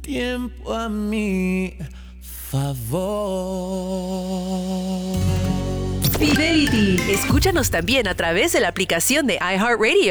tiempo a mi favor. Fidelity. Escúchanos también a través de la aplicación de iHeartRadio.